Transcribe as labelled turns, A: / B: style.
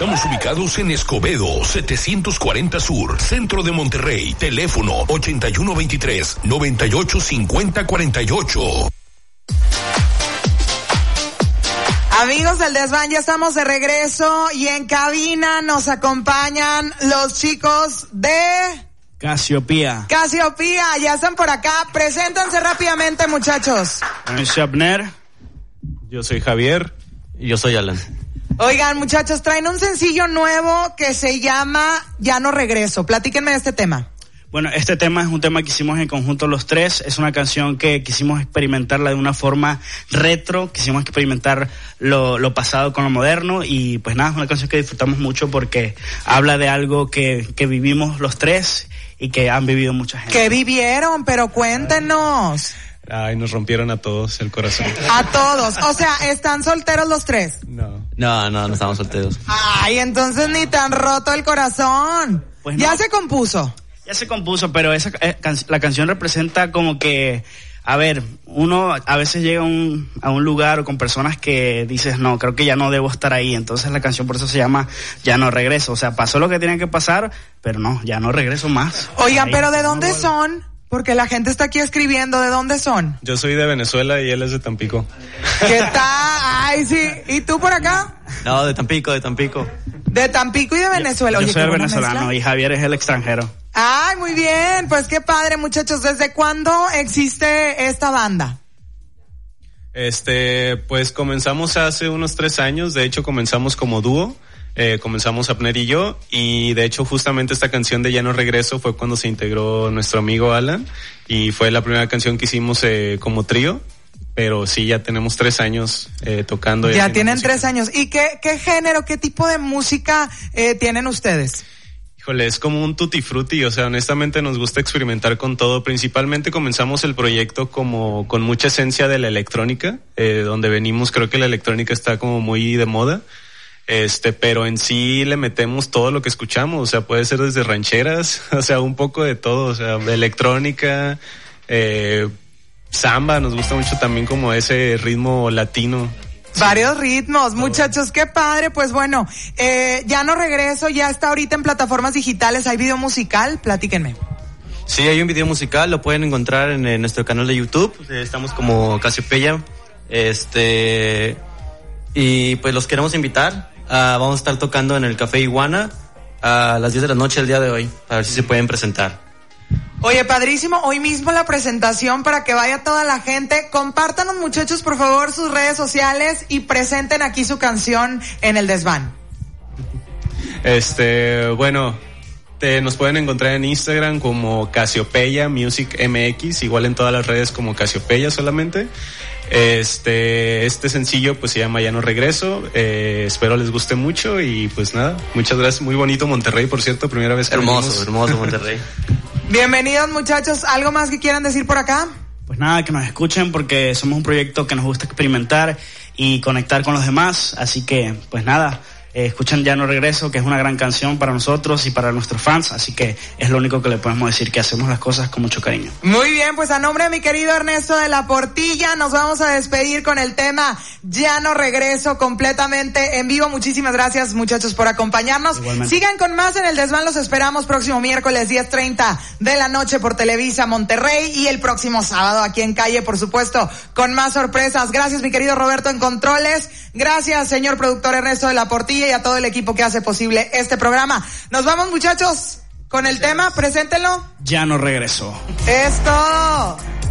A: Estamos ubicados en Escobedo, 740 Sur, centro de Monterrey. Teléfono 8123-985048.
B: Amigos del Desván, ya estamos de regreso y en cabina nos acompañan los chicos de
C: Casiopía,
B: ya están por acá. Preséntanse rápidamente, muchachos.
C: Yo soy Abner.
D: Yo soy Javier.
E: Y yo soy Alan.
B: Oigan, muchachos, traen un sencillo nuevo que se llama Ya no regreso. Platíquenme de este tema.
C: Bueno, este tema es un tema que hicimos en conjunto los tres. Es una canción que quisimos experimentarla de una forma retro. Quisimos experimentar lo pasado con lo moderno. Y pues nada, es una canción que disfrutamos mucho porque habla de algo que vivimos los tres y que han vivido mucha gente.
B: ¿Qué vivieron? Pero cuéntenos.
D: Ay, nos rompieron a todos el corazón.
B: A todos. O sea, ¿están solteros los tres?
D: No
E: estamos solteros.
B: Ay, entonces ni tan roto el corazón.
C: Pues
B: ya
C: no.
B: se compuso.
C: Ya se compuso, pero la canción representa como que, a ver, uno a veces llega a un lugar o con personas que dices, no, creo que ya no debo estar ahí. Entonces la canción por eso se llama Ya no regreso. O sea, pasó lo que tenía que pasar, pero no, ya no regreso más.
B: Oigan, pero ¿de dónde son? Porque la gente está aquí escribiendo, ¿de dónde son?
D: Yo soy de Venezuela y él es de Tampico.
B: ¿Qué tal? Ay, sí. ¿Y tú por acá?
E: No, de Tampico.
B: De Tampico y de Venezuela.
C: Yo
B: Oye,
C: soy
B: qué buena
C: venezolano
B: mezcla.
C: y Javier es el extranjero.
B: Ay, muy bien. Pues qué padre, muchachos. ¿Desde cuándo existe esta banda?
D: Pues comenzamos hace unos 3 años. De hecho, comenzamos como dúo. Comenzamos Abner y yo. Y de hecho, justamente esta canción de Ya no regreso fue cuando se integró nuestro amigo Alan. Y fue la primera canción que hicimos como trío. Pero sí, ya tenemos 3 años tocando.
B: Ya tienen 3 años. ¿Y qué género, qué tipo de música tienen ustedes?
D: Híjole, es como un tutti frutti, o sea, honestamente nos gusta experimentar con todo. Principalmente comenzamos el proyecto como con mucha esencia de la electrónica, donde venimos, creo que la electrónica está como muy de moda. Pero en sí le metemos todo lo que escuchamos, o sea, puede ser desde rancheras, o sea, un poco de todo, o sea, de electrónica, samba, nos gusta mucho también como ese ritmo latino.
B: Varios ritmos, muchachos, qué padre. Pues bueno, Ya no regreso, ya está ahorita en plataformas digitales, hay video musical, platíquenme.
E: Sí, hay un video musical, lo pueden encontrar en nuestro canal de YouTube. Estamos como Casiopía. Y pues los queremos invitar. Vamos a estar tocando en el Café Iguana a las 10 de la noche el día de hoy, a ver si se pueden presentar.
B: Oye, padrísimo, hoy mismo la presentación para que vaya toda la gente. Compártanos, muchachos, por favor, sus redes sociales y presenten aquí su canción en el Desván.
D: Bueno, nos pueden encontrar en Instagram como Casiopea Music MX, igual en todas las redes como Casiopea solamente. Este sencillo pues se llama Ya no regreso. Espero les guste mucho y pues nada, muchas gracias. Muy bonito Monterrey, por cierto, primera vez que
E: hermoso Monterrey.
B: Bienvenidos, muchachos. ¿Algo más que quieran decir por acá?
C: Pues nada, que nos escuchen porque somos un proyecto que nos gusta experimentar y conectar con los demás, así que pues nada, escuchen Ya no regreso, que es una gran canción para nosotros y para nuestros fans, así que es lo único que le podemos decir, que hacemos las cosas con mucho cariño.
B: Muy bien, pues a nombre de mi querido Ernesto de la Portilla, nos vamos a despedir con el tema Ya no regreso, completamente en vivo. Muchísimas gracias, muchachos, por acompañarnos.
C: Igualmente.
B: Sigan con más en el Desván, los esperamos próximo miércoles 10:30 de la noche por Televisa Monterrey y el próximo sábado aquí en Calle, por supuesto, con más sorpresas. Gracias, mi querido Roberto en Controles. Gracias, señor productor Ernesto de la Portilla, y a todo el equipo que hace posible este programa. Nos vamos, muchachos, con el tema, preséntenlo.
C: Ya no regreso.
B: Es todo.